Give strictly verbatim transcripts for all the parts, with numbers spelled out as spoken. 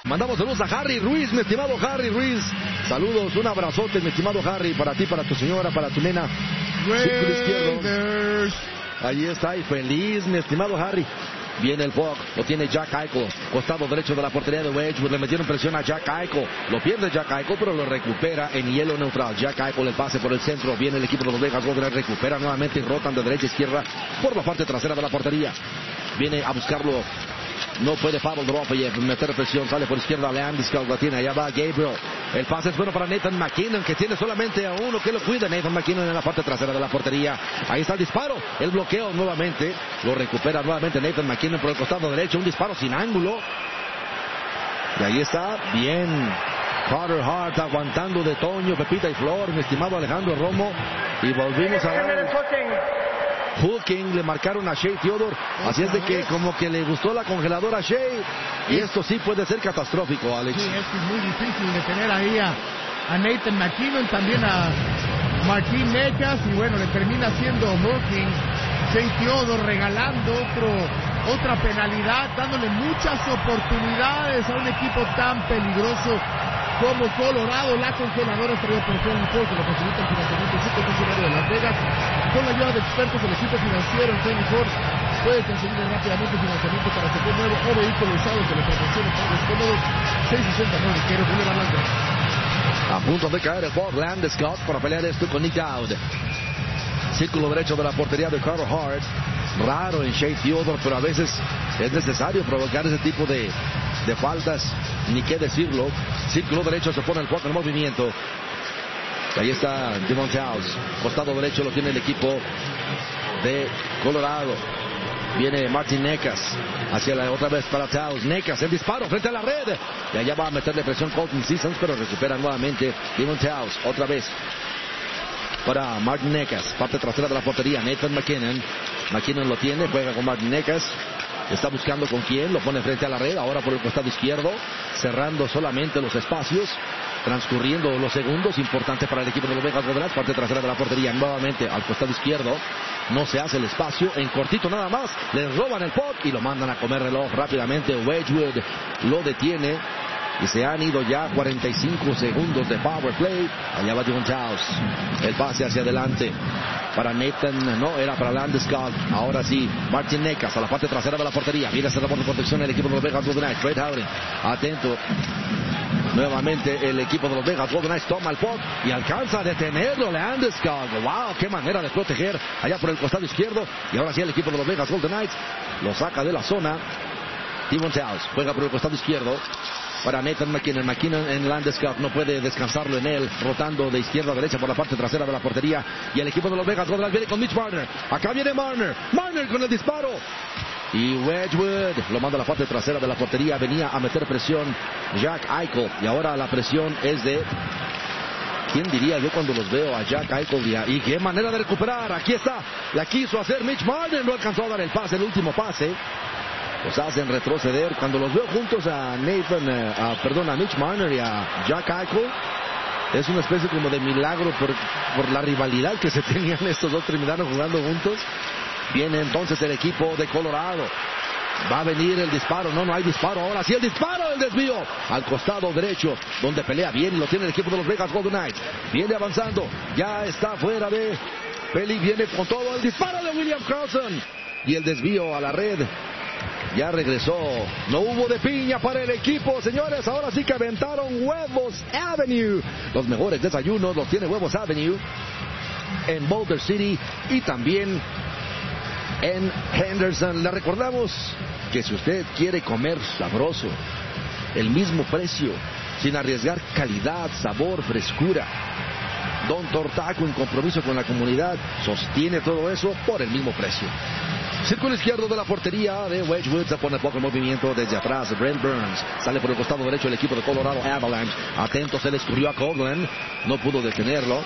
Mandamos saludos a Harry Ruiz, mi estimado Harry Ruiz. Saludos, un abrazote, mi estimado Harry, para ti, para tu señora, para tu nena. Círculo izquierdo. Ahí está, y feliz, mi estimado Harry. Viene el puck, lo tiene Jack Eichel, costado derecho de la portería de Wedgwood. Le metieron presión a Jack Eichel. Lo pierde Jack Eichel, pero lo recupera en hielo neutral. Jack Eichel, el pase por el centro. Viene el equipo de los Vegas Golden Knights, recupera nuevamente y rotan de derecha a izquierda por la parte trasera de la portería. Viene a buscarlo. No puede Pavel Dorofeyev meter presión, sale por izquierda Landeskog, la tiene, allá va Gabriel. El pase es bueno para Nathan MacKinnon, que tiene solamente a uno que lo cuida. Nathan MacKinnon en la parte trasera de la portería. Ahí está el disparo, el bloqueo nuevamente. Lo recupera nuevamente Nathan MacKinnon por el costado derecho, un disparo sin ángulo. Y ahí está, bien. Carter Hart aguantando de Toño, Pepita y Flor, mi estimado Alejandro Romo. Y volvimos a ver hooking, le marcaron a Shea Theodore, así es de que como que le gustó la congeladora a Shea, y esto sí puede ser catastrófico, Alex. Sí, es muy difícil detener ahí a, a Nathan MacKinnon, también a Martín Necas, y bueno, le termina haciendo hooking. Shea Theodore regalando otro, otra penalidad, dándole muchas oportunidades a un equipo tan peligroso como Colorado. La congeladora traída por Phil Nicole, que lo facilita el financiamiento subconcesionario de Las Vegas. Con la ayuda de expertos del equipo financiero en Phil Nicole, puede conseguir rápidamente financiamiento para su nuevo o vehículo usado que le proporcione pagos cómodos. seis sesenta y nueve, quiero Boulevard Las Vegas. A punto de caer el Bob Landeskog para pelear esto con Nick Dowd. Círculo derecho de la portería de Carter Hart. Raro en Shea Theodore, pero a veces es necesario provocar ese tipo de, de faltas, ni qué decirlo. Círculo derecho, se pone el puck en movimiento. Ahí está Devon Towns. Costado derecho lo tiene el equipo de Colorado. Viene Martin Necas hacia la otra vez para Towns. Necas, el disparo frente a la red. Y allá va a meterle presión Colton Sissons, pero recupera nuevamente Devon Towns. Otra vez para Martin Necas, parte trasera de la portería. Nathan MacKinnon. MacKinnon lo tiene, juega con Martin Necas. Está buscando con quién, lo pone frente a la red, ahora por el costado izquierdo, cerrando solamente los espacios, transcurriendo los segundos, importante para el equipo de los Vegas Golden Knights, parte trasera de la portería, nuevamente al costado izquierdo, no se hace el espacio, en cortito nada más, les roban el puck y lo mandan a comer reloj rápidamente. Wedgwood lo detiene y se han ido ya cuarenta y cinco segundos de power play. Allá va Devon Towns, el pase hacia adelante para Nathan, no, era para Landeskog. Ahora sí, Martin Necas a la parte trasera de la portería. Viene a hacer la por protección el equipo de los Vegas Golden Knights. Fred Howden, atento. Nuevamente el equipo de los Vegas Golden Knights toma el puck y alcanza a detenerlo Landeskog. Wow, qué manera de proteger allá por el costado izquierdo. Y ahora sí el equipo de los Vegas Golden Knights lo saca de la zona. Devon Towns juega por el costado izquierdo para Nathan MacKinnon. MacKinnon en Landeskog, no puede descansarlo en él, rotando de izquierda a derecha por la parte trasera de la portería. Y el equipo de los Vegas Golden Knights viene con Mitch Marner. Acá viene Marner. Marner con el disparo. Y Wedgwood lo manda a la parte trasera de la portería. Venía a meter presión Jack Eichel. Y ahora la presión es de... ¿quién diría yo cuando los veo a Jack Eichel? Y qué manera de recuperar. Aquí está. La quiso hacer Mitch Marner. No alcanzó a dar el pase, el último pase. Los hacen retroceder. Cuando los veo juntos a Nathan, eh, a, perdón, a Mitch Marner y a Jack Eichel, es una especie como de milagro por, por la rivalidad que se tenían estos dos, terminaron jugando juntos. Viene entonces el equipo de Colorado. Va a venir el disparo. No, no hay disparo. Ahora sí el disparo, el desvío al costado derecho, donde pelea bien y lo tiene el equipo de los Vegas Golden Knights. Viene avanzando. Ya está fuera de Peli. Viene con todo el disparo de William Karlsson. Y el desvío a la red. Ya regresó. No hubo de piña para el equipo, señores. Ahora sí que aventaron Huevos Avenue. Los mejores desayunos los tiene Huevos Avenue en Boulder City y también en Henderson. Le recordamos que si usted quiere comer sabroso, el mismo precio, sin arriesgar calidad, sabor, frescura, Don Tortaco, en compromiso con la comunidad, sostiene todo eso por el mismo precio. Círculo izquierdo de la portería de Wedgwood, se pone poco movimiento desde atrás. Brent Burns sale por el costado derecho el equipo de Colorado Avalanche. Atento, se le escurrió a Coughlin, no pudo detenerlo.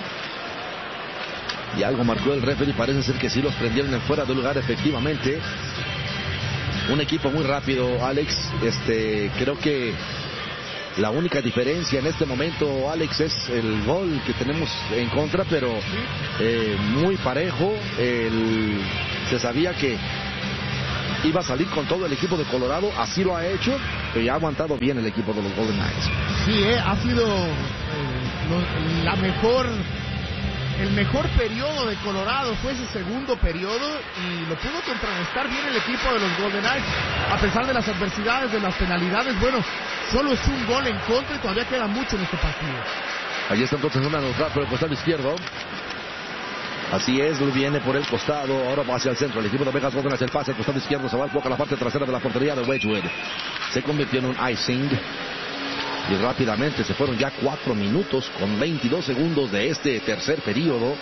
Y algo marcó el referee, parece ser que sí los prendieron en fuera de lugar efectivamente. Un equipo muy rápido, Alex. Este, creo que la única diferencia en este momento, Alex, es el gol que tenemos en contra, pero eh, muy parejo. El, se sabía que iba a salir con todo el equipo de Colorado, así lo ha hecho. pero ya ha aguantado bien el equipo de los Golden Knights. Sí, eh, ha sido eh, lo, la mejor, el mejor periodo de Colorado fue ese segundo periodo y lo pudo contrarrestar bien el equipo de los Golden Knights a pesar de las adversidades, de las penalidades. Bueno, solo es un gol en contra y todavía queda mucho en este partido. Allí está entonces una neutral por el costado izquierdo. Así es, viene por el costado, ahora va hacia el centro. El equipo de Vegas Golden Knights, el pase al costado izquierdo, se va al poco a la parte trasera de la portería de Wedgwood. Se convirtió en un icing. Y rápidamente se fueron ya cuatro minutos con veintidós segundos de este tercer periodo.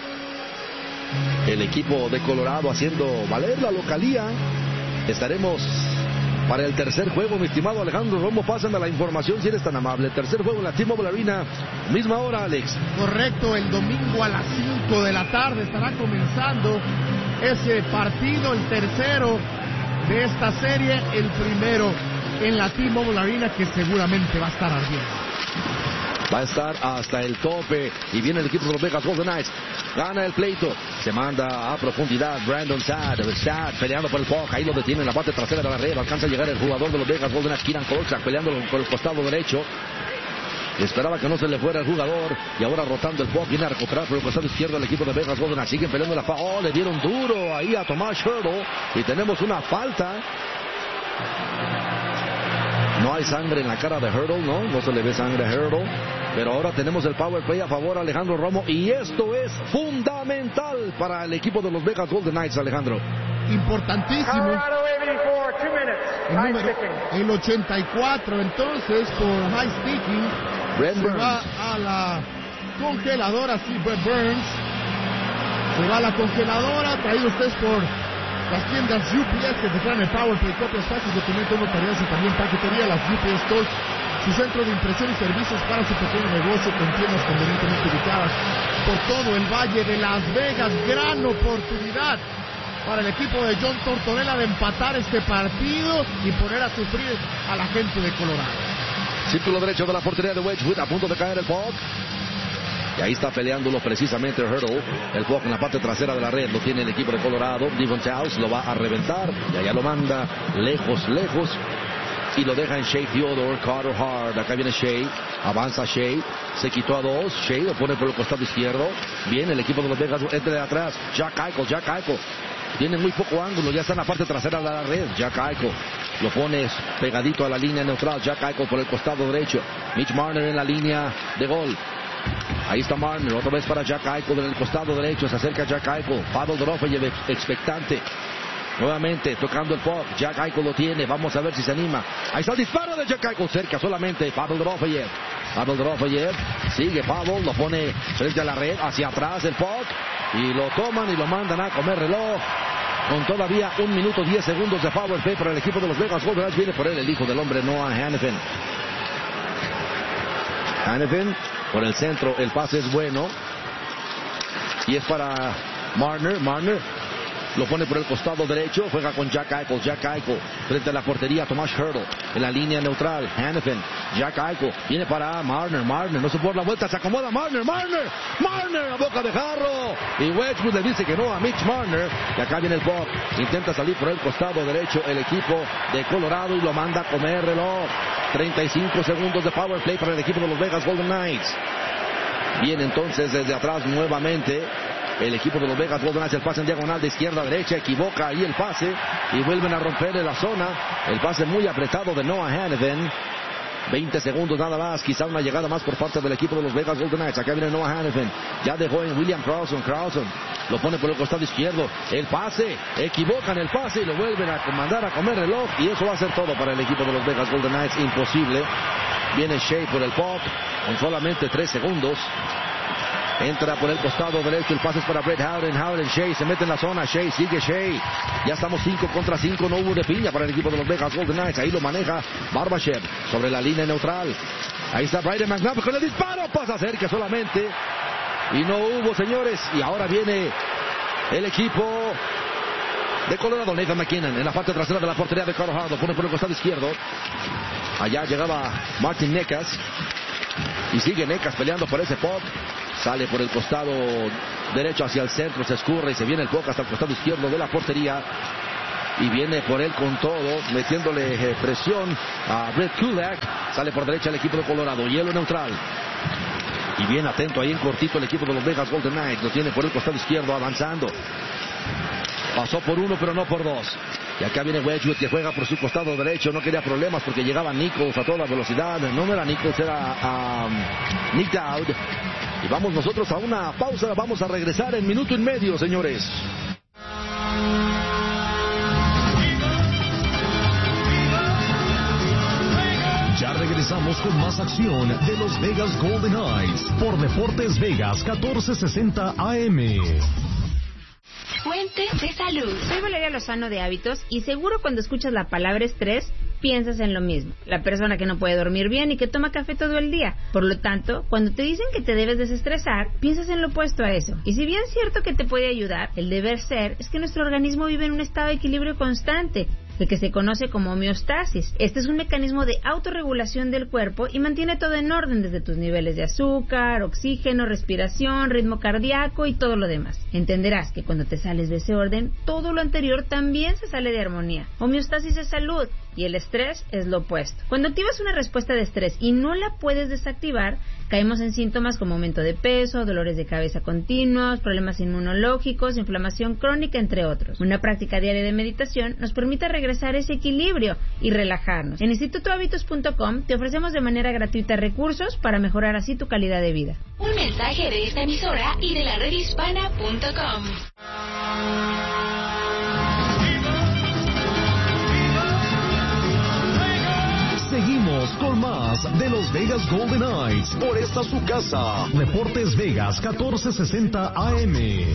El equipo de Colorado haciendo valer la localía. Estaremos para el tercer juego, mi estimado Alejandro Romo. Pásame la información si eres tan amable. El tercer juego en la T-Mobile Arena, misma hora, Alex. Correcto, el domingo a las cinco de la tarde estará comenzando ese partido, el tercero de esta serie, el primero en la T-Mobile Arena, que seguramente va a estar ardiendo. Va a estar hasta el tope. Y viene el equipo de los Vegas Golden Knights. Gana el pleito. Se manda a profundidad Brandon Saad. Saad peleando por el puck. Ahí lo detiene en la parte trasera de la red. Alcanza a llegar el jugador de los Vegas Golden Knights, Kieran Kolchak, peleando por el costado derecho. Esperaba que no se le fuera el jugador. Y ahora rotando el puck. Viene a recuperar por el costado izquierdo el equipo de Vegas Golden Knights. Siguen peleando la falta. Oh, le dieron duro ahí a Tomas Hertl. Y tenemos una falta. No hay sangre en la cara de Hertl, ¿no? No se le ve sangre a Hertl. Pero ahora tenemos el power play a favor de Alejandro Romo. Y esto es fundamental para el equipo de los Vegas Golden Knights, Alejandro. Importantísimo. El número, el ochenta y cuatro, entonces, por high sticking. Brent se Burns. va a la congeladora, sí, Brent Burns. Se va a la congeladora, traído ustedes por las tiendas U P S que te traen el Power Play, copias fáciles, documentos, notariales y también paquetería. Las U P S Stores, su centro de impresión y servicios para su pequeño negocio, con tiendas convenientemente ubicadas por todo el Valle de Las Vegas. Gran oportunidad para el equipo de John Tortorella de empatar este partido y poner a sufrir a la gente de Colorado. Círculo derecho de la portería de Wedgwood, a punto de caer el puck. Y ahí está peleándolo precisamente Hertl. El puck en la parte trasera de la red lo tiene el equipo de Colorado. Devon Towns lo va a reventar y allá lo manda lejos, lejos. Y lo deja en Shea Theodore, Carter Hart. Acá viene Shea, avanza Shea, se quitó a dos. Shea lo pone por el costado izquierdo. Viene el equipo de los Vegas, entre de atrás. Jack Eichel, Jack Eichel. Tiene muy poco ángulo, ya está en la parte trasera de la red. Jack Eichel lo pone pegadito a la línea neutral. Jack Eichel por el costado derecho. Mitch Marner en la línea de gol. Ahí está Marner, otra vez para Jack Eichel en el costado derecho. Se acerca Jack Eichel. Pavel Dorofeyev expectante. Nuevamente tocando el puck. Jack Eichel lo tiene. Vamos a ver si se anima. Ahí está el disparo de Jack Eichel. Cerca solamente Pavel Dorofeyev. Pavel Dorofeyev. Sigue Pavel. Lo pone frente a la red. Hacia atrás el puck. Y lo toman y lo mandan a comer reloj. Con todavía un minuto diez segundos de power play para el equipo de los Vegas Golden Knights. Viene por él el hijo del hombre, Noah Hanifin. Hanifin por el centro. El pase es bueno. Y es para Marner. Marner lo pone por el costado derecho. Juega con Jack Eichel. Jack Eichel frente a la portería. Tomas Hertl en la línea neutral. Hanifin. Jack Eichel viene para Marner. Marner no se puede dar la vuelta. Se acomoda Marner. Marner. Marner a boca de jarro. Y Wedgwood le dice que no a Mitch Marner. Y acá viene el puck. Intenta salir por el costado derecho el equipo de Colorado y lo manda a comer reloj. treinta y cinco segundos de power play para el equipo de los Vegas Golden Knights. Viene entonces desde atrás nuevamente el equipo de los Vegas Golden Knights. El pase en diagonal de izquierda a derecha. Equivoca ahí el pase. Y vuelven a romperle la zona. El pase muy apretado de Noah Hanifin. veinte segundos nada más. Quizá una llegada más por parte del equipo de los Vegas Golden Knights. Acá viene Noah Hanifin. Ya dejó en William Karlsson. Karlsson lo pone por el costado izquierdo. El pase. Equivocan el pase y lo vuelven a mandar a comer reloj. Y eso va a ser todo para el equipo de los Vegas Golden Knights. Imposible. Viene Shea por el puck con solamente tres segundos. Entra por el costado derecho, el pase es para Brett Howden. Howden, Shea, se mete en la zona. Shea, sigue Shea. Ya estamos cinco contra cinco, no hubo de piña para el equipo de los Vegas Golden Knights. Ahí lo maneja Barbashev sobre la línea neutral. Ahí está Brayden McNabb con el disparo. Pasa cerca solamente. Y no hubo, señores. Y ahora viene el equipo de Colorado. Nathan McKinnon en la parte trasera de la portería de Carter Hart. Lo pone por el costado izquierdo. Allá llegaba Martin Necas. Y sigue Necas peleando por ese puck. Sale por el costado derecho hacia el centro, se escurre y se viene el puck hasta el costado izquierdo de la portería. y viene por él con todo, metiéndole eh, presión a Brett Kulak. Sale por derecha el equipo de Colorado, hielo neutral. Y bien atento ahí en cortito el equipo de los Vegas Golden Knights. Lo tiene por el costado izquierdo avanzando. Pasó por uno pero no por dos. Y acá viene Wedgwood que juega por su costado derecho. No quería problemas porque llegaba Nichols a toda velocidad. No era Nichols, era um, Nick Dowd. Y vamos nosotros a una pausa. Vamos a regresar en minuto y medio, señores. Ya regresamos con más acción de los Vegas Golden Knights por Deportes Vegas catorce sesenta A M. Fuente de salud. Soy Valeria Lozano de Hábitos y seguro cuando escuchas la palabra estrés piensas en lo mismo. La persona que no puede dormir bien y que toma café todo el día. Por lo tanto, cuando te dicen que te debes desestresar, piensas en lo opuesto a eso. Y si bien es cierto que te puede ayudar, el deber ser es que nuestro organismo vive en un estado de equilibrio constante, el que se conoce como homeostasis. Este es un mecanismo de autorregulación del cuerpo y mantiene todo en orden desde tus niveles de azúcar, oxígeno, respiración, ritmo cardíaco y todo lo demás. Entenderás que cuando te sales de ese orden, todo lo anterior también se sale de armonía. Homeostasis es salud y el estrés es lo opuesto. Cuando activas una respuesta de estrés y no la puedes desactivar, caemos en síntomas como aumento de peso, dolores de cabeza continuos, problemas inmunológicos, inflamación crónica, entre otros. Una práctica diaria de meditación nos permite regresar ese equilibrio y relajarnos. En instituto hábitos punto com te ofrecemos de manera gratuita recursos para mejorar así tu calidad de vida. Un mensaje de esta emisora y de la red hispana punto com. Seguimos con más de los Vegas Golden Knights por esta su casa. Deportes Vegas catorce sesenta A M.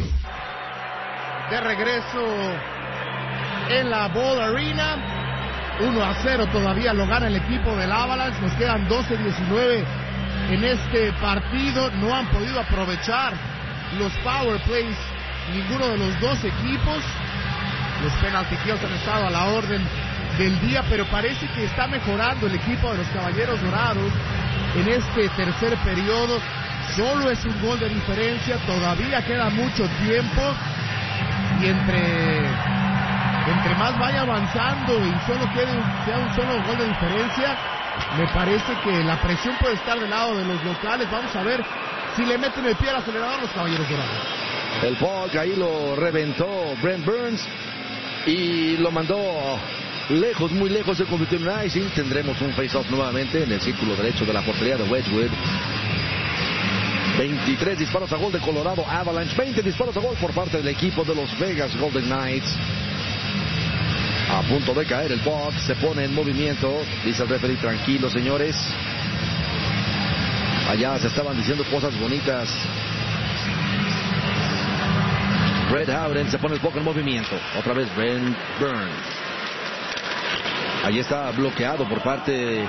De regreso en la Ball Arena, uno a cero todavía lo gana el equipo del Avalanche. Nos quedan doce diecinueve en este partido. No han podido aprovechar los power plays ninguno de los dos equipos. Los penalty kills han estado a la orden del día, pero parece que está mejorando el equipo de los Caballeros Dorados en este tercer periodo. Solo es un gol de diferencia, todavía queda mucho tiempo y entre entre más vaya avanzando y solo quede sea un solo gol de diferencia, me parece que la presión puede estar del lado de los locales. Vamos a ver si le meten el pie al acelerador los Caballeros Dorados. El puck ahí lo reventó Brent Burns y lo mandó lejos, muy lejos, se convirtió en un icing. Tendremos un face-off nuevamente en el círculo derecho de la portería de Wedgwood. veintitrés disparos a gol de Colorado Avalanche, veinte disparos a gol por parte del equipo de los Vegas Golden Knights. A punto de caer el puck, se pone en movimiento, dice el referee, tranquilo señores. Allá se estaban diciendo cosas bonitas. Brett Howden se pone el puck en movimiento, otra vez Brent Burns. Allí está bloqueado por parte de,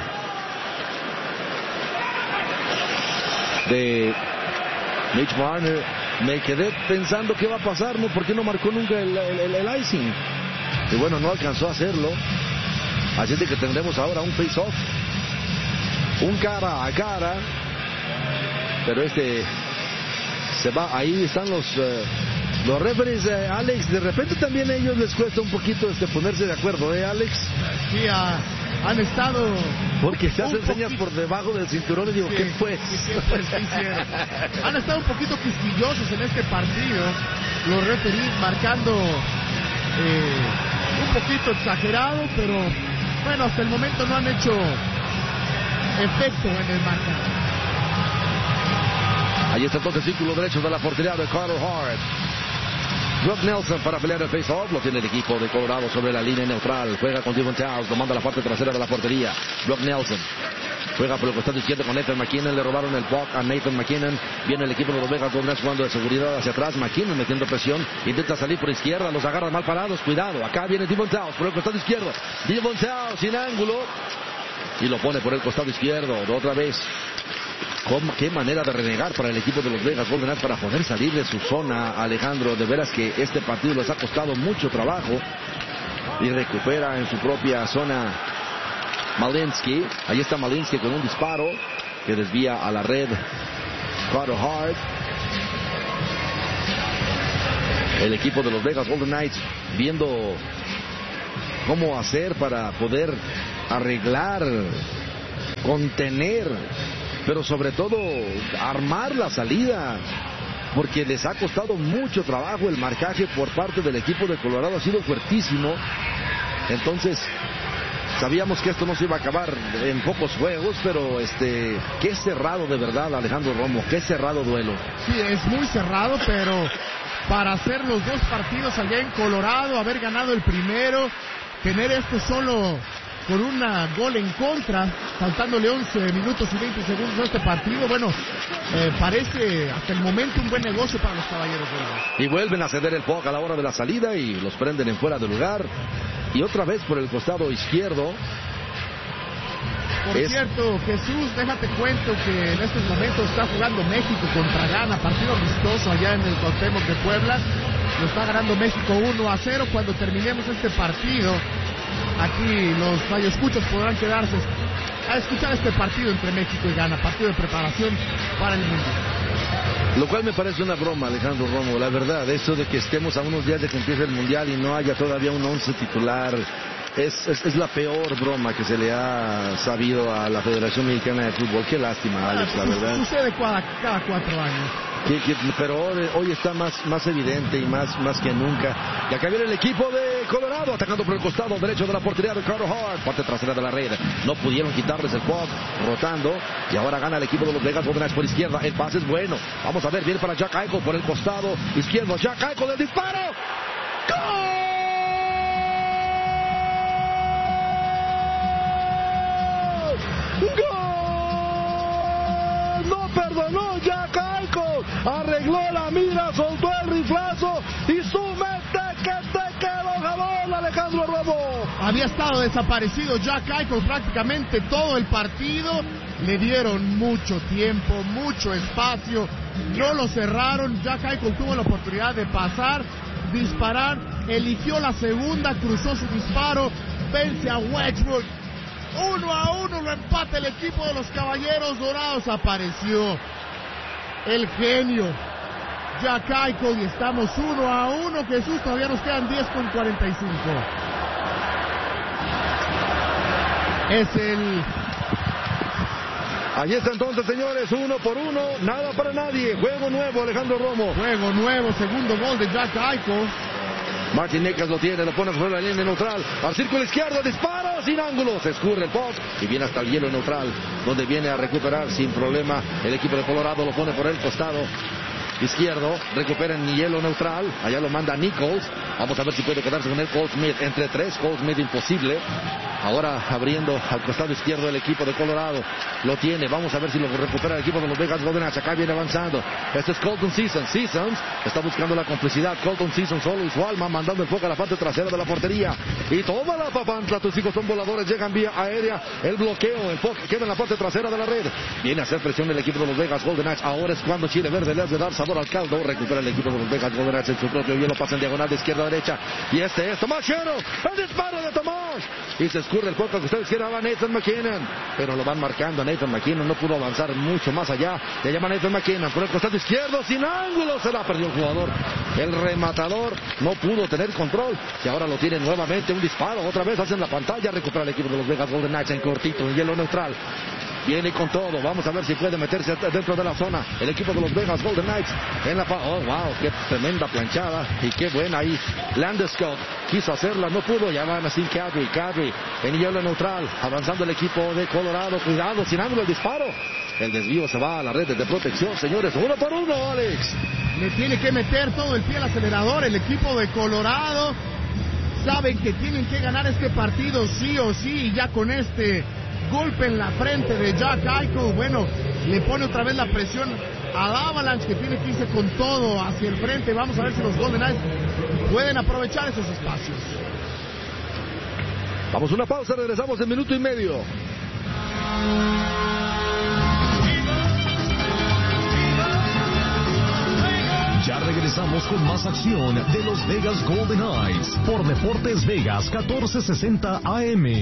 de Mitch Marner. Me quedé pensando qué va a pasar, ¿no? ¿Por qué no marcó nunca el, el, el icing? Y bueno, no alcanzó a hacerlo. Así es de que tendremos ahora un face-off. Un cara a cara. Pero este se va, ahí están los... Uh, Los referees, eh, Alex, de repente también a ellos les cuesta un poquito este, ponerse de acuerdo, ¿eh, Alex? Sí, uh, han estado... Porque se hacen señas por debajo del cinturón y digo, sí, ¿qué fue? Sí, sí, pues, sí, sí. Han estado un poquito quisquillosos en este partido, los referees marcando eh, un poquito exagerado, pero bueno, hasta el momento no han hecho efecto en el marcador. Ahí está entonces el círculo derecho de la portería de Carter Hart. Brock Nelson para pelear el face-off. Lo tiene el equipo de Colorado sobre la línea neutral. Juega con Devon Towns. Lo manda a la parte trasera de la portería. Brock Nelson juega por el costado izquierdo con Nathan MacKinnon. Le robaron el puck a Nathan MacKinnon. Viene el equipo de los Vegas Golden Knights jugando de seguridad hacia atrás. MacKinnon metiendo presión. Intenta salir por izquierda. Los agarra mal parados. Cuidado. Acá viene Devon Towns por el costado izquierdo. Devon Towns sin ángulo. Y lo pone por el costado izquierdo. Otra vez. ¿Cómo, qué manera de renegar para el equipo de los Vegas Golden Knights para poder salir de su zona, Alejandro. De veras que este partido les ha costado mucho trabajo. Y recupera en su propia zona Malinsky. Ahí está Malinsky con un disparo que desvía a la red Carter Hart. El equipo de los Vegas Golden Knights viendo cómo hacer para poder arreglar, contener, pero sobre todo armar la salida, porque les ha costado mucho trabajo. El marcaje por parte del equipo de Colorado ha sido fuertísimo. Entonces sabíamos que esto no se iba a acabar en pocos juegos, pero este, qué cerrado de verdad, Alejandro Romo, qué cerrado duelo. Sí, es muy cerrado, pero para hacer los dos partidos allá en Colorado, haber ganado el primero, tener esto solo con una gol en contra, faltándole once minutos y veinte segundos a este partido, bueno, eh, parece hasta el momento un buen negocio para los Caballeros Dorados. Y vuelven a ceder el puck a la hora de la salida y los prenden en fuera de lugar. Y otra vez por el costado izquierdo. Por es... cierto, Jesús, déjate cuento que en estos momentos está jugando México contra Ghana, partido amistoso allá en el Cuauhtémoc de Puebla. Lo está ganando México uno a cero. Cuando terminemos este partido, aquí los radioescuchas podrán quedarse a escuchar este partido entre México y Ghana, partido de preparación para el Mundial. Lo cual me parece una broma, Alejandro Romo, la verdad, eso de que estemos a unos días de que empiece el Mundial y no haya todavía un once titular, es, es, es la peor broma que se le ha sabido a la Federación Mexicana de Fútbol. Qué lástima, Alex, la verdad. Sucede cada, cada cuatro años. Que, que, pero hoy, hoy está más, más evidente y más, más que nunca. Y acá viene el equipo de Colorado atacando por el costado derecho de la portería de Carter Hart, parte trasera de la red. No pudieron quitarles el puck, rotando, y ahora gana el equipo de los Vegas Golden Knights por izquierda. El pase es bueno. Vamos a ver, viene para Jack Eichel por el costado izquierdo. Jack Eichel, el disparo. ¡Gol! ¡Gol! No perdonó Jack Eichel. Arregló la mira, soltó el riflazo y su mente que te quedó jabón, Alejandro Romo. Había estado desaparecido Jack Eichel prácticamente todo el partido. Le dieron mucho tiempo, mucho espacio. No lo cerraron. Jack Eichel tuvo la oportunidad de pasar, disparar. Eligió la segunda, cruzó su disparo, vence a Wedgwood. Uno a uno lo empata el equipo de los Caballeros Dorados. Apareció el genio Jack Eichel y estamos uno a uno. Jesús, todavía nos quedan diez con cuarenta y cinco. Es el... Ahí está entonces, señores, uno por uno, nada para nadie. Juego nuevo, Alejandro Romo. Juego nuevo, segundo gol de Jack Eichel. Martin Necas lo tiene, lo pone sobre la línea neutral, al círculo izquierdo, disparo sin ángulo, se escurre el puck y viene hasta el hielo neutral, donde viene a recuperar sin problema el equipo de Colorado, lo pone por el costado izquierdo, recupera en hielo neutral, allá lo manda Nichols, vamos a ver si puede quedarse con él Cole Smith, entre tres, Cole Smith imposible, ahora abriendo al costado izquierdo el equipo de Colorado, lo tiene, vamos a ver si lo recupera el equipo de los Vegas Golden Knights, acá viene avanzando, este es Colton Sissons, Sissons está buscando la complicidad, Colton Sissons solo y su alma, mandando el foco a la parte trasera de la portería, y toma la papantla, tus hijos son voladores, llegan vía aérea, el bloqueo, el foco queda en la parte trasera de la red, viene a hacer presión el equipo de los Vegas Golden Knights, ahora es cuando Chile Verde le hace dar sabor al caldo, recupera el equipo de los Vegas Golden Knights en su propio hielo, pasa en diagonal de izquierda a derecha, y este es Tomás Chero, el disparo de Tomás, y se escurre el foco que ustedes quieran a Nathan MacKinnon, pero lo van marcando a Nathan MacKinnon, no pudo avanzar mucho más allá, le llama Nathan MacKinnon por el costado izquierdo, sin ángulo, se la perdió el jugador, el rematador no pudo tener control, y ahora lo tiene nuevamente, un disparo, otra vez hacen la pantalla, recupera el equipo de los Vegas Golden Knights en cortito, en hielo neutral, viene con todo, vamos a ver si puede meterse dentro de la zona, el equipo de los Vegas Golden Knights, en la pa oh wow, qué tremenda planchada, y qué buena ahí, Landeskog quiso hacerla, no pudo, ya van así Kadri, Kadri, en hielo neutral, avanzando el equipo de Colorado, cuidado, sin ángulo el disparo, el desvío se va a la red de protección, señores, uno por uno, Alex. Le tiene que meter todo el pie al acelerador el equipo de Colorado, saben que tienen que ganar este partido sí o sí, y ya con este golpe en la frente de Jack Eichel, bueno, le pone otra vez la presión al Avalanche, que tiene que irse con todo hacia el frente. Vamos a ver si los Golden Knights pueden aprovechar esos espacios. Vamos a una pausa, regresamos en minuto y medio. Ya regresamos con más acción de los Vegas Golden Knights por Deportes Vegas catorce sesenta A M.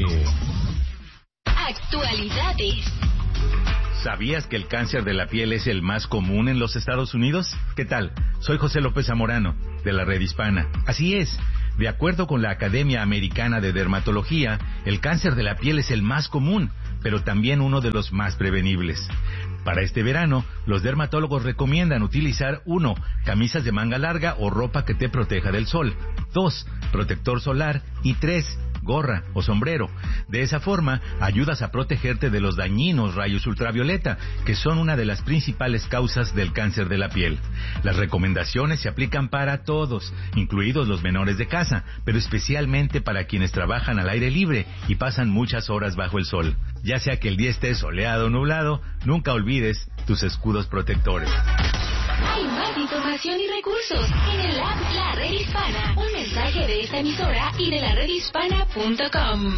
Actualidades. ¿Sabías que el cáncer de la piel es el más común en los Estados Unidos? ¿Qué tal? Soy José López Zamorano, de la Red Hispana. Así es, De acuerdo con la Academia Americana de Dermatología, el cáncer de la piel es el más común, pero también uno de los más prevenibles. Para este verano, los dermatólogos recomiendan utilizar uno, camisas de manga larga o ropa que te proteja del sol. dos, protector solar. Y tres, gorra o sombrero. De esa forma, ayudas a protegerte de los dañinos rayos ultravioleta, que son una de las principales causas del cáncer de la piel. Las recomendaciones se aplican para todos, incluidos los menores de casa, pero especialmente para quienes trabajan al aire libre y pasan muchas horas bajo el sol. Ya sea que el día esté soleado o nublado, nunca olvides tus escudos protectores. Hay más información y recursos en el app La Red Hispana. Un mensaje de esta emisora y de la red hispana punto com.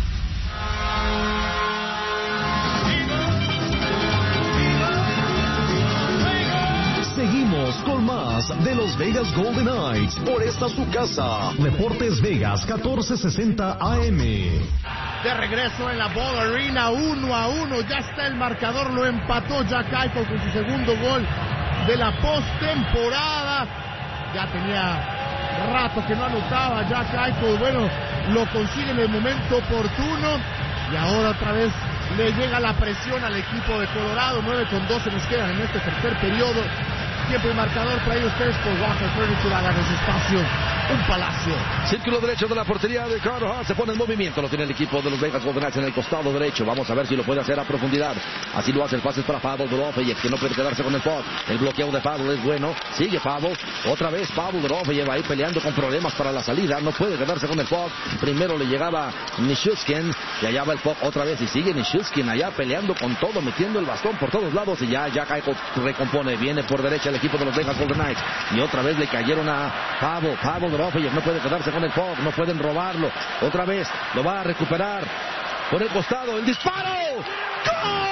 Seguimos con más de los Vegas Golden Knights por esta su casa. Deportes Vegas catorce sesenta A M. De regreso en la Ball Arena, uno a uno. Ya está el marcador, lo empató Jack Eichel con su segundo gol de la postemporada. Ya tenía rato que no anotaba Jack Eichel. Bueno, lo consigue en el momento oportuno. Y ahora otra vez le llega la presión al equipo de Colorado. nueve con doce nos quedan en este tercer periodo. Tiempo y marcador traído ustedes por Walker Furniture. Hagan ese espacio un palacio. Círculo derecho de la portería de Carter Hart. Se pone en movimiento. Lo tiene el equipo de los Vegas Golden Knights en el costado derecho. Vamos a ver si lo puede hacer a profundidad. Así lo hace. El pase para Pavel Dorofeyev, que no puede quedarse con el puck. El bloqueo de Pavel es bueno. Sigue Pavel. Otra vez Pavel Dorofeyev ahí peleando con problemas para la salida. No puede quedarse con el puck. Primero le llegaba Nichushkin. Y allá va el puck otra vez. Y sigue Nichushkin allá peleando con todo, metiendo el bastón por todos lados. Y ya Jack Eichel recompone. Viene por derecha el equipo de los Vegas Golden Knights. Y otra vez le cayeron a Pavel. Pavel Dorofeyev no puede quedarse con el puck. No pueden robarlo. Otra vez lo va a recuperar por el costado. El disparo. ¡Gol!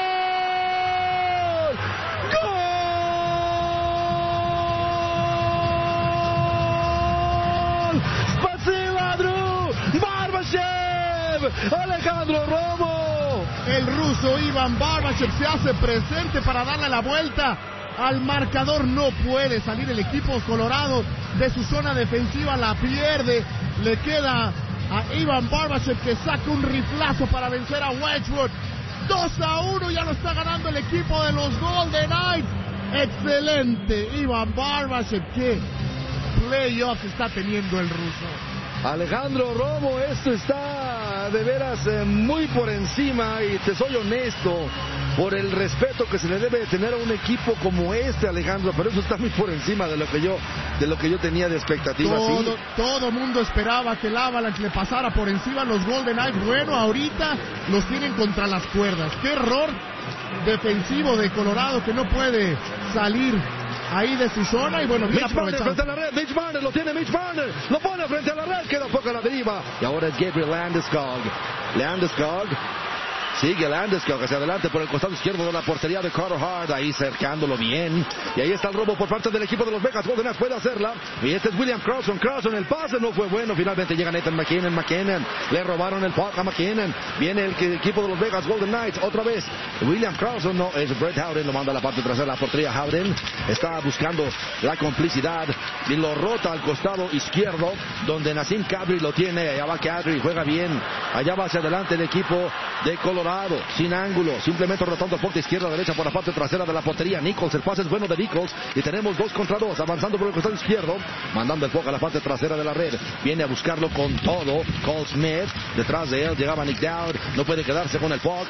¡Spasiba, Drew! ¡Barbashev! ¡Alejandro Romo! El ruso Ivan Barbashev se hace presente para darle la vuelta al marcador. No puede salir el equipo colorado de su zona defensiva, la pierde. Le queda a Ivan Barbashev, que saca un riflazo para vencer a Wedgwood. dos a uno, ya lo está ganando el equipo de los Golden Knights. Excelente Ivan Barbashev. Qué playoffs está teniendo el ruso. Alejandro Romo, esto está de veras eh, muy por encima, y te soy honesto, por el respeto que se le debe tener a un equipo como este, Alejandro, pero eso está muy por encima de lo que yo de lo que yo tenía de expectativas. Todo, ¿sí? todo mundo esperaba que el Avalanche le pasara por encima a los Golden Knights. Bueno, ahorita los tienen contra las cuerdas. Qué error defensivo de Colorado, que no puede salir ahí de su zona. Y bueno, bien Mitch Marner aprovechado. frente a la red. Mitch Marner lo tiene. Mitch Marner lo pone frente a la red. Queda poco a la deriva. Y ahora es Gabriel Landeskog. Landeskog. Sigue Landeskog hacia adelante por el costado izquierdo de la portería de Carter Hart, ahí cercándolo bien. Y ahí está el robo por parte del equipo de los Vegas Golden Knights, puede hacerla. Y este es William Carlson. Carlson, el pase no fue bueno. Finalmente llega Nathan McKinnon. McKinnon, le robaron el puck a McKinnon. Viene el equipo de los Vegas Golden Knights otra vez. William Carlson, no, es Brett Howden, lo manda a la parte trasera de la portería. Howden está buscando la complicidad y lo rota al costado izquierdo, donde Nazem Kadri lo tiene. Allá va Kadri, juega bien. Allá va hacia adelante el equipo de Colorado, sin ángulo, simplemente rotando fuerte izquierda, derecha por la parte trasera de la portería. Nichols, el pase es bueno de Nichols, y tenemos dos contra dos, avanzando por el costado izquierdo, mandando el puck a la parte trasera de la red. Viene a buscarlo con todo Cole Smith, detrás de él llegaba Nick Dowd, no puede quedarse con el puck.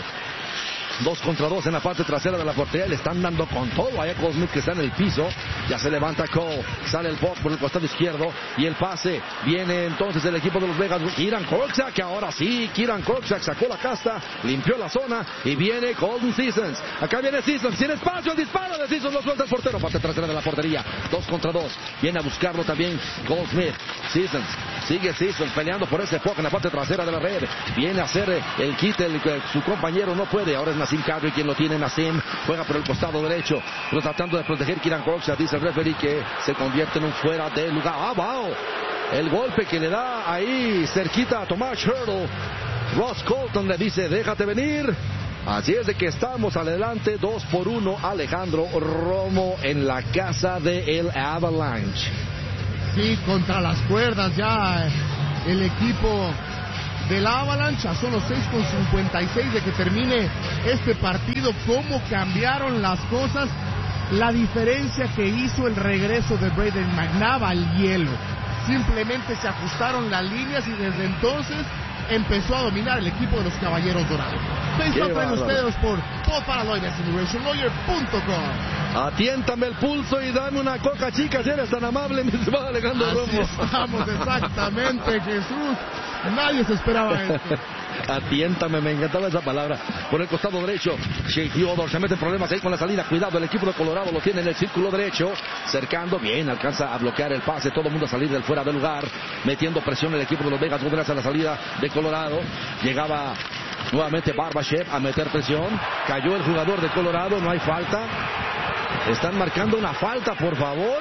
Dos contra dos en la parte trasera de la portería. Le están dando con todo a Cole Smith, que está en el piso. Ya se levanta Cole. Sale el puck por el costado izquierdo. Y el pase. Viene entonces el equipo de los Vegas. Kieran Korczak. Ahora sí. Kieran Korczak sacó la casta. Limpió la zona. Y viene Colton Sissons. Acá viene Sissons. Sin espacio. El disparo de Sissons. Lo suelta el portero. Parte trasera de la portería. Dos contra dos. Viene a buscarlo también Cole Smith. Sissons. Sigue Sissons peleando por ese puck en la parte trasera de la red. Viene a hacer el quite. El, su compañero no puede. Ahora es Nazem Kadri quien lo tiene. Nazem juega por el costado derecho, pero tratando de proteger Kieran Korczak. Dice el referee que se convierte en un fuera de lugar. ¡Ah, wow! El golpe que le da ahí cerquita a Tomas Hertl. Ross Colton le dice, déjate venir. Así es de que estamos adelante, dos por uno. Alejandro Romo en la casa de el Avalanche. Sí, contra las cuerdas ya el equipo del Avalanche. Son los seis con cincuenta y seis de que termine este partido. ¿Cómo cambiaron las cosas? La diferencia que hizo el regreso de Brayden McNabb al hielo. Simplemente se ajustaron las líneas y desde entonces empezó a dominar el equipo de los Caballeros Dorados. Facebook en ustedes por Todo para Lawyers Generation Lawyer punto com. Atiéntame el pulso y dame una coca, chica, si eres tan amable, mi estimado Alejandro Así Romo. estamos, exactamente, Jesús. Nadie se esperaba esto. Atiéntame, me encantaba esa palabra. Por el costado derecho, Shea Theodore se mete en problemas ahí con la salida. Cuidado, el equipo de Colorado lo tiene en el círculo derecho, cercando bien, alcanza a bloquear el pase. Todo el mundo a salir del fuera del lugar, metiendo presión el equipo de los Vegas Golden Knights a la salida de Colorado. Llegaba nuevamente Barbashev a meter presión. Cayó el jugador de Colorado, no hay falta. Están marcando una falta, por favor.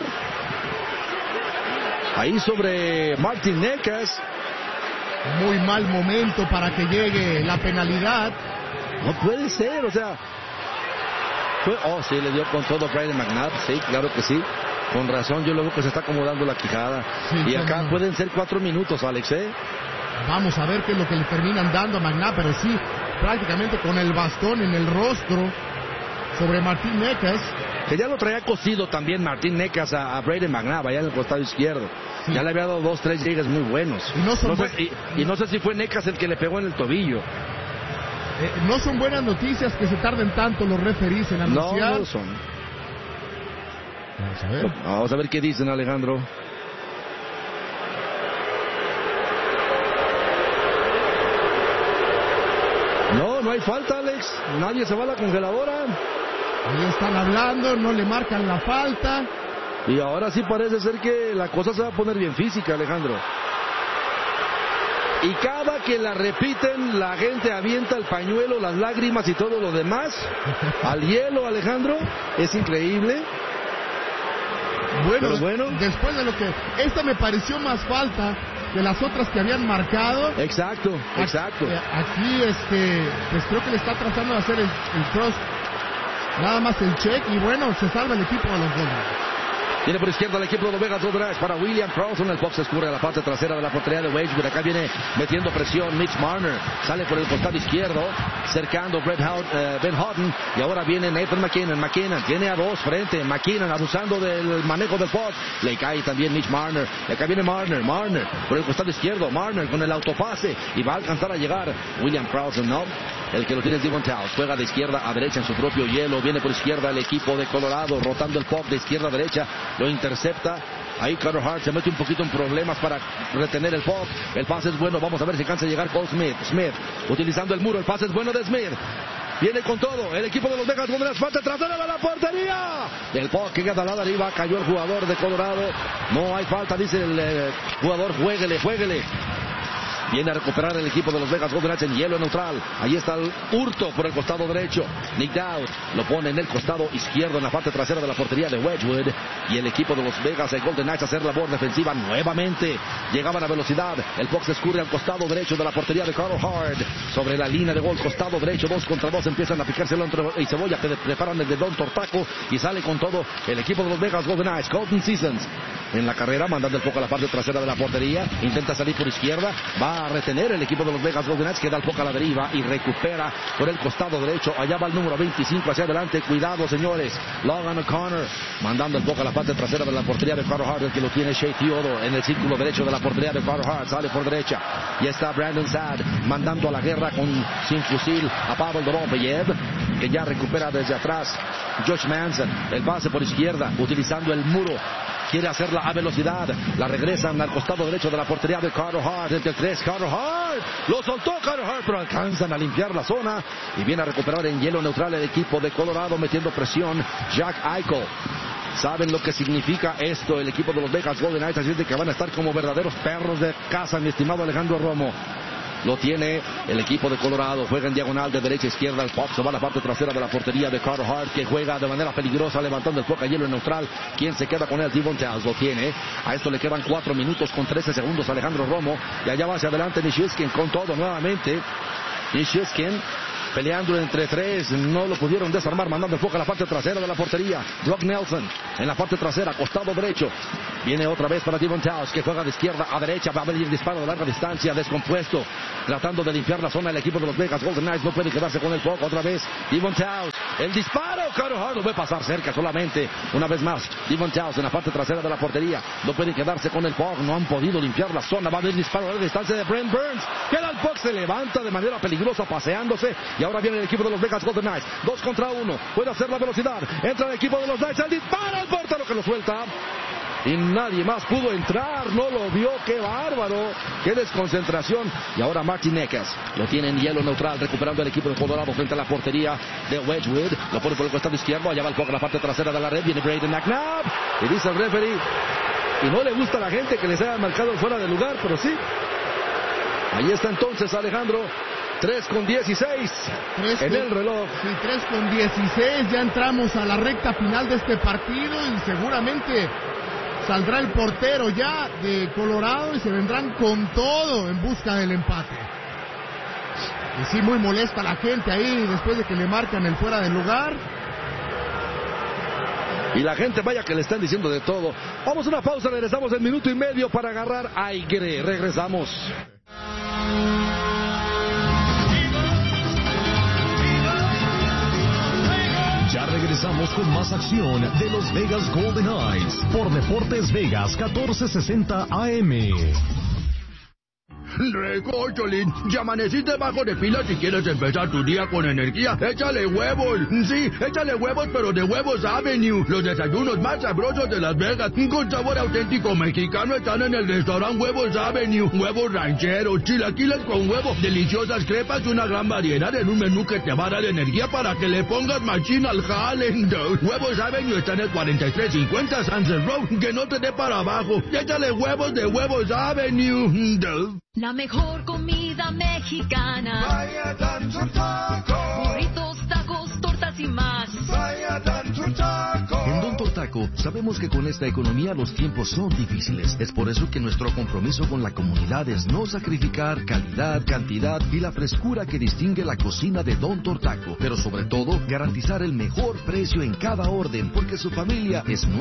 Ahí sobre Martin Necas. Muy mal momento para que llegue la penalidad. No puede ser, o sea. Fue, oh, sí, le dio con todo a Brayden McNabb. Sí, claro que sí. Con razón, yo luego que se está acomodando la quijada. Sí, y acá no. Pueden ser cuatro minutos, Alex, ¿eh? Vamos a ver qué es lo que le terminan dando a McNabb, pero sí, prácticamente con el bastón en el rostro sobre Martín Necas. Que ya lo traía cosido también Martín Necas a, a Brayden McNabb allá en el costado izquierdo. Sí. Ya le había dado dos, tres llegues muy buenos. Y no, son no bu- sé, y, y no sé si fue Necas el que le pegó en el tobillo. Eh, no son buenas noticias que se tarden tanto los referees en anunciar. No, no son. Vamos a ver. Vamos a ver qué dicen, Alejandro. No, no hay falta, Alex. Nadie se va a la congeladora. Ahí están hablando, no le marcan la falta. Y ahora sí parece ser que la cosa se va a poner bien física, Alejandro. Y cada que la repiten, la gente avienta el pañuelo, las lágrimas y todo lo demás al hielo, Alejandro. Es increíble. Bueno, Pero bueno, después de lo que... Esta me pareció más falta que las otras que habían marcado. Exacto, exacto. Aquí, este, pues creo que le está tratando de hacer el, el cross. Nada más el check y bueno, se salva el equipo de los Golden. Viene por izquierda el equipo de los Vegas Golden Knights para William Karlsson. El puck se escurre a la parte trasera de la portería de Wedgwood. Acá viene metiendo presión Mitch Marner. Sale por el costado izquierdo, cercando Brett Hout, uh, Ben Houghton. Y ahora viene Nathan McKinnon. McKinnon tiene a dos frente. McKinnon abusando del manejo del puck. Le cae también Mitch Marner. Y acá viene Marner. Marner por el costado izquierdo. Marner con el autopase. Y va a alcanzar a llegar William Karlsson, ¿no? El que lo tiene es Devon Towns. Juega de izquierda a derecha en su propio hielo. Viene por izquierda el equipo de Colorado, rotando el puck de izquierda a derecha. Lo intercepta. Ahí Carter Hart se mete un poquito en problemas para retener el puck. El pase es bueno. Vamos a ver si alcanza a llegar Cole Smith. Smith utilizando el muro. El pase es bueno de Smith. Viene con todo. El equipo de los Vegas Golden Knights. Parte trasera de la portería. El puck que queda al lado arriba. Cayó el jugador de Colorado. No hay falta, dice el eh, jugador. Juéguele, juéguele. Viene a recuperar el equipo de los Vegas Golden Knights en hielo neutral. Ahí está el hurto por el costado derecho. Nick Dowd lo pone en el costado izquierdo en la parte trasera de la portería de Wedgwood. Y el equipo de los Vegas Golden Knights a hacer labor defensiva nuevamente. Llegaban a velocidad. El puck se escurre al costado derecho de la portería de Carl Hart. Sobre la línea de gol, costado derecho, dos contra dos. Empiezan a picarse y cebolla. Preparan el de Don Tortaco y sale con todo el equipo de los Vegas Golden Knights. Colton Seasons en la carrera, mandando el puck a la parte trasera de la portería. Intenta salir por izquierda. Va a retener el equipo de los Vegas Golden Knights, que da el puck a la deriva y recupera por el costado derecho. Allá va el número veinticinco hacia adelante. Cuidado, señores. Logan O'Connor mandando el puck a la parte trasera de la portería de Carter Hart, el que lo tiene Shea Theodore en el círculo derecho de la portería de Carter Hart. Sale por derecha y está Brandon Saad mandando a la guerra con sin fusil a Pavel Doropeyev, que ya recupera desde atrás. Josh Manson, el pase por izquierda utilizando el muro. Quiere hacerla a velocidad. La regresan al costado derecho de la portería de Carter Hart. El que tres, Carter Hart. Lo soltó Carter Hart, pero alcanzan a limpiar la zona. Y viene a recuperar en hielo neutral el equipo de Colorado, metiendo presión Jack Eichel. Saben lo que significa esto el equipo de los Vegas Golden Knights. Así es de que van a estar como verdaderos perros de caza, mi estimado Alejandro Romo. Lo tiene el equipo de Colorado. Juega en diagonal de derecha a izquierda. El puck se va a la parte trasera de la portería de Carter Hart, que juega de manera peligrosa levantando el puck a hielo neutral. ¿Quién se queda con él? Devon Towns lo tiene. A esto le quedan cuatro minutos con trece segundos Alejandro Romo. Y allá va hacia adelante Nichushkin con todo nuevamente. Nichushkin peleando entre tres, no lo pudieron desarmar, mandando el puck a la parte trasera de la portería. Brock Nelson en la parte trasera, costado derecho. Viene otra vez para Devon Towns, que juega de izquierda a derecha. Va a venir disparo de larga distancia, descompuesto. Tratando de limpiar la zona el equipo de los Vegas Golden Knights. No puede quedarse con el poco. Otra vez Devon Towns. El disparo. Carter Hart lo ve pasar cerca solamente. Una vez más, Devon Towns en la parte trasera de la portería. No puede quedarse con el puck. No han podido limpiar la zona. Va a venir disparo a larga distancia de Brent Burns. Queda el puck. Se levanta de manera peligrosa paseándose. Y ahora viene el equipo de los Vegas Golden Knights. Dos contra uno. Puede hacer la velocidad. Entra el equipo de los Knights. El disparo al portero que lo suelta. Y nadie más pudo entrar, no lo vio, qué bárbaro, qué desconcentración. Y ahora Martin Necas lo tiene en hielo neutral, recuperando el equipo de Colorado frente a la portería de Wedgwood. Lo pone por el costado izquierdo, allá va el puck a la parte trasera de la red, viene Brayden McNabb. Y dice el referee, y no le gusta a la gente que les haya marcado fuera de lugar, pero sí. Ahí está entonces Alejandro. tres con dieciséis en el reloj. Sí, tres con dieciséis, ya entramos a la recta final de este partido y seguramente saldrá el portero ya de Colorado y se vendrán con todo en busca del empate. Y sí, muy molesta la gente ahí después de que le marcan el fuera del lugar. Y la gente, vaya que le están diciendo de todo. Vamos a una pausa, regresamos en minuto y medio para agarrar aire. Regresamos. Ya regresamos con más acción de los Vegas Golden Knights por Deportes Vegas catorce sesenta A M. Recócholín, ya amaneciste bajo de pila si quieres empezar tu día con energía. Échale huevos, sí, échale huevos, pero de Huevos Avenue. Los desayunos más sabrosos de Las Vegas, con sabor auténtico mexicano, están en el restaurante Huevos Avenue. Huevos rancheros, chilaquiles con huevo, deliciosas crepas y una gran variedad en un menú que te va a dar energía para que le pongas machín al jale. Huevos Avenue está en el cuarenta y tres cincuenta Sunset Road, que no te dé para abajo. Échale huevos de Huevos Avenue. La mejor comida mexicana. Vaya Don Taco. Burritos, tacos, tortas y más. Vaya Don Taco. En Don Taco sabemos que con esta economía los tiempos son difíciles. Es por eso que nuestro compromiso con la comunidad es no sacrificar calidad, cantidad y la frescura que distingue la cocina de Don Taco. Pero sobre todo, garantizar el mejor precio en cada orden, porque su familia es nuestra.